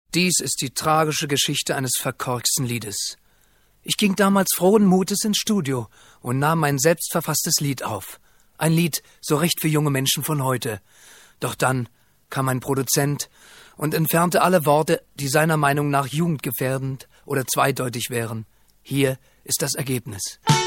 Dies ist die tragische Geschichte eines verkorksten Liedes. Ich ging damals frohen Mutes ins Studio und nahm mein selbstverfasstes Lied auf. Ein Lied so recht für junge Menschen von heute. Doch dann kam ein Produzent und entfernte alle Worte, die seiner Meinung nach jugendgefährdend oder zweideutig wären. Hier ist das Ergebnis.